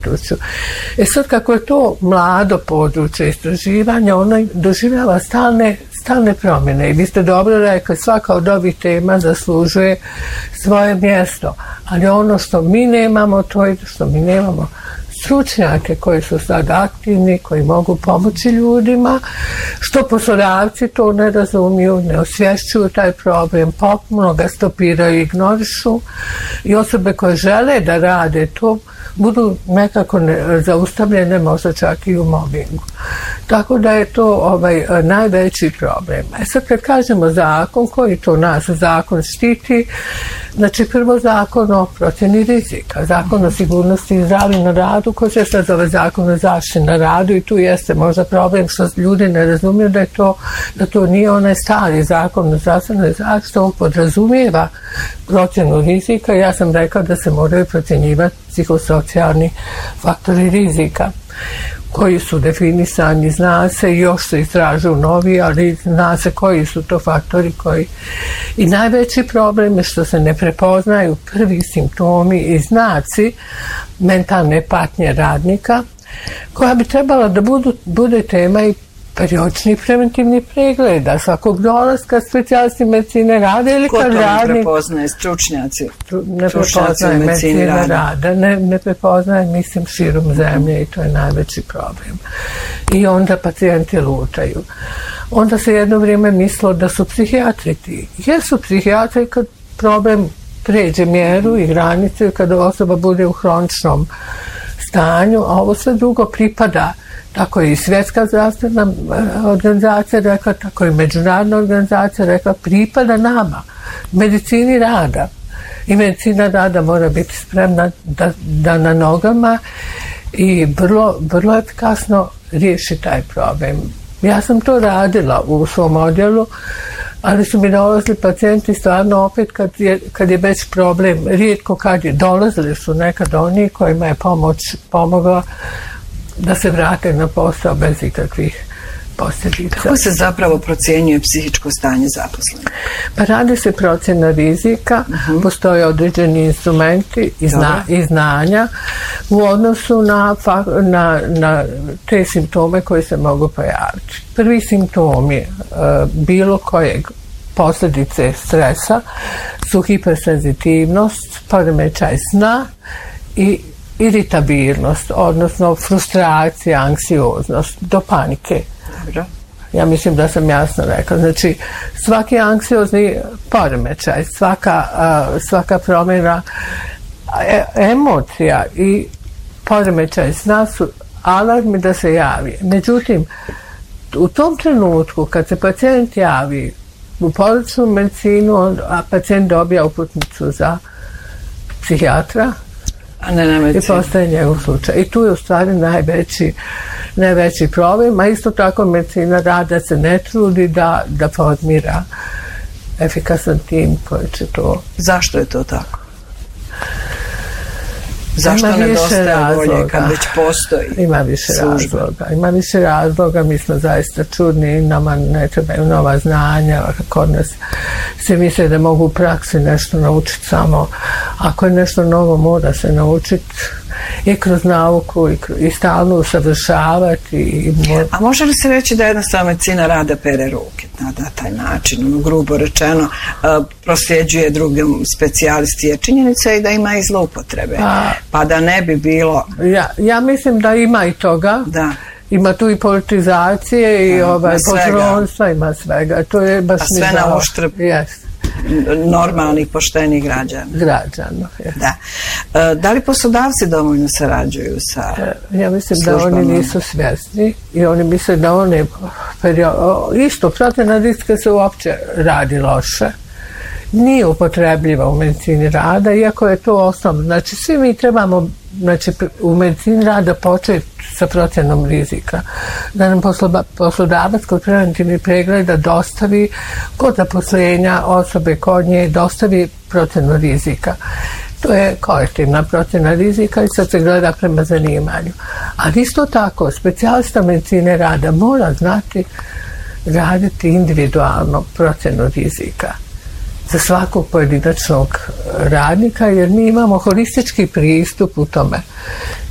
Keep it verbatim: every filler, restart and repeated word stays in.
području. E sad, kako je to mlado područje istraživanja, ono doživljava stalne, stalne promjene. I vi ste dobro rekli, svaka od ovih tema zaslužuje svoje mjesto. Ali ono što mi nemamo, to je što mi nemamo stručnjake koji su sad aktivni, koji mogu pomoći ljudima, što poslodavci to ne razumiju, ne osvješćuju taj problem, potpuno ga stopiraju i ignorišu, i osobe koje žele da rade to budu nekako ne, zaustavljene, možda čak i u mobingu. Tako da je to ovaj najveći problem. E sad kad kažemo zakon, koji to nas zakon štiti, znači prvo zakon o procjeni rizika, zakon o sigurnosti i zdravlju na radu, koji se sad zove zakon o zaštiti na radu, i tu jeste možda problem što ljudi ne razumiju da je to, da to nije onaj stari zakon o zdravstvenoj zaštiti, on podrazumijeva procjenu rizika. Ja sam rekao da se moraju procjenjivati psihosocijalni faktori rizika koji su definisani, zna se, još se istražuju novi, ali zna se koji su to faktori koji... I najveći problem je što se ne prepoznaju prvi simptomi i znaci mentalne patnje radnika, koja bi trebala da budu, bude tema i periodičnih preventivnih pregleda, svakog dolaska specijalisti medicine rada ili kad radnik... Ko to ne prepoznaje? Stručnjaci? Ne prepoznaje medicine rada. rada. Ne, ne prepoznaje, mislim, širom zemlje, i to je najveći problem. I onda pacijenti lutaju. Onda se jedno vrijeme mislilo da su psihijatri ti. Jesu psihijatri kad problem pređe mjeru i granice, kada osoba bude u hroničnom stanju, a ovo sve drugo pripada. Tako je i Svjetska zdravstvena organizacija rekla, tako i Međunarodna organizacija rekla, pripada nama, medicini rada. I medicina rada mora biti spremna da, da na nogama i vrlo, vrlo efikasno riješi taj problem. Ja sam to radila u svom odjelu, ali su mi dolazili pacijenti stvarno opet kad je, kad je već problem, rijetko kad je, dolazili su nekad oni kojima je pomoć pomogla da se vrate na posao bez ikakvih posljedica. Kako se zapravo procjenjuje psihičko stanje zaposlenih? Pa radi se procjena rizika, uh-huh. Postoje određeni instrumenti i, zna, i znanja u odnosu na, na, na te simptome koje se mogu pojaviti. Prvi simptom je uh, bilo kojeg posljedice stresa su hipersenzitivnost, poremećaj sna i iritabilnost, odnosno frustracija, anksioznost, do panike. Dobro. Ja mislim da sam jasno rekla. Znači, svaki anksiozni poremećaj, svaka, uh, svaka promjena e, emocija i poremećaj sna su alarmi da se javi. Međutim, u tom trenutku kad se pacijent javi u porodičnu medicinu, a pacijent dobija uputnicu za psihijatra, a ne na i postaje njegov slučaj. I tu je u stvari najveći, najveći problem, a isto tako medicina rada se ne trudi da, da formira efikasan tim koji će to... Zašto je to tako? Zašto nedostaje volje kad već postoji? Ima više služba. razloga. Ima više razloga, mi smo zaista čudni, nama ne trebaju nova znanja, kod nas se misle da mogu u praksi nešto naučiti samo. Ako je nešto novo, mora se naučiti i kroz nauku i, kroz, i stalno usavršavati. I mora... A može li se reći da jednostavno medicina rada pere ruke na, na taj način, ono, grubo rečeno, uh, prosljeđuje drugim specijalisti, jer činjenica je da ima i zloupotrebe, pa, pa da ne bi bilo... Ja, ja mislim da ima i toga. Da. Ima tu i politizacije i ovaj, patronstva, ima svega. To je baš a sve na uštrb yes. normalnih, poštenih građana. Građana, yes. Da. E, da li poslodavci dovoljno sarađuju sa Ja mislim službama? Da oni nisu svjesni i oni misle da one isto, procjena rizika se uopće radi loše. Nije upotrebljiva u medicini rada, iako je to osnovno. Znači, svi mi trebamo, znači, u medicini rada početi sa procjenom rizika. Da nam poslodavac kod preventivnih pregleda dostavi kod zaposlenja osobe kod nje, dostavi procjenu rizika. To je kolektivna procjena rizika i sad se gleda prema zanimanju. Ali isto tako, specijalista medicine rada mora znati raditi individualno procjenu rizika za svakog pojedinačnog radnika, jer mi imamo holistički pristup u tome.